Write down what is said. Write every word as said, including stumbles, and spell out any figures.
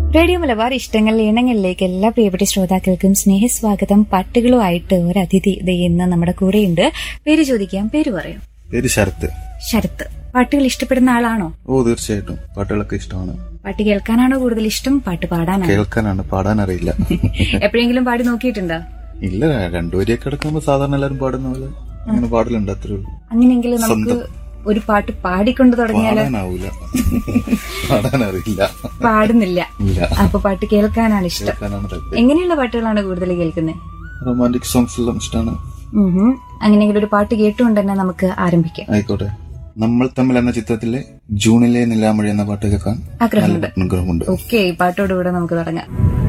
Radio Malabar ഇഷ്ടങ്ങളിൽ ഇണങ്ങളിലേക്ക് എല്ലാ പ്രിയപ്പെട്ട ശ്രോതാക്കൾക്കും സ്നേഹസ്വാഗതം. പാട്ടുകളുമായിട്ട് ഒരു അതിഥി ഇത് ഇന്ന് നമ്മുടെ കൂടെയുണ്ട്. പേര് ചോദിക്കാം, പേര് പറയും. പേര് ശരത്ത്. ശരത്ത്, പാട്ടുകൾ ഇഷ്ടപ്പെടുന്ന ആളാണോ? ഓ തീർച്ചയായിട്ടും, പാട്ടുകളൊക്കെ ഇഷ്ടമാണ്. പാട്ട് കേൾക്കാനാണോ കൂടുതൽ ഇഷ്ടം, പാട്ട് പാടാനാണോ? കേൾക്കാനാണ്, പാടാൻ അറിയില്ല. എപ്പോഴെങ്കിലും പാടി നോക്കിയിട്ടുണ്ടോ? ഇല്ല, രണ്ടുപേരെയൊക്കെ കിടക്കുമ്പോ സാധാരണ എല്ലാരും പാടുന്ന പോലെ അങ്ങനെ പാടലുണ്ട്, അത്രേ ഉള്ളൂ. അങ്ങനെയെങ്കിലും നമുക്ക് ഒരു പാട്ട് പാടിക്കൊണ്ട് തുടങ്ങിയാലോ? പാടാനാവൂല, പാടാനറിയില്ല, പാടുന്നില്ല. അപ്പൊ പാട്ട് കേൾക്കാനാണ് ഇഷ്ടം. എങ്ങനെയുള്ള പാട്ടുകളാണ് കൂടുതൽ കേൾക്കുന്നത്? റൊമാൻറ്റിക് സോങ്സ് എല്ലാം ഇഷ്ടമാണ്. അങ്ങനെയെങ്കിലും ഒരു പാട്ട് കേട്ടുകൊണ്ട് തന്നെ നമുക്ക് ആരംഭിക്കാം. ആയിക്കോട്ടെ. നമ്മൾ തമ്മിൽ എന്ന ചിത്രത്തിലെ ജൂണിലെ നിലാമഴ എന്ന പാട്ട് കേൾക്കാൻ ആഗ്രഹമുണ്ട്. ആഗ്രഹമുണ്ട്. ഓക്കെ, ഈ പാട്ടോടുകൂടെ നമുക്ക് തുടങ്ങാം.